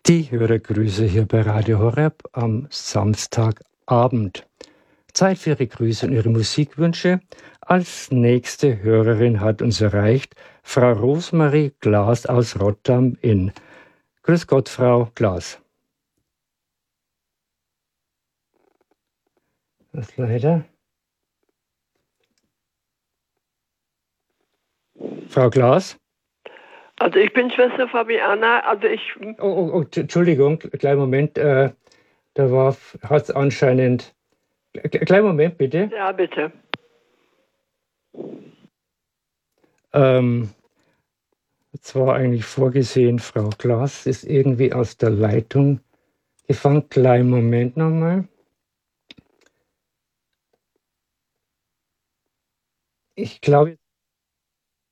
Die Hörergrüße hier bei Radio Horeb am Samstagabend. Zeit für Ihre Grüße und Ihre Musikwünsche. Als nächste Hörerin hat uns erreicht Frau Rosemarie Glas aus Rotterdam Inn. Grüß Gott, Frau Glas. Das leider. Frau Glas? Also ich bin Schwester Fabiana, Entschuldigung, kleinen Moment. Da hat es anscheinend... Kleinen Moment, bitte. Ja, bitte. Es war eigentlich vorgesehen, Frau Glas ist irgendwie aus der Leitung gefangen. Kleinen Moment nochmal. Ich glaube...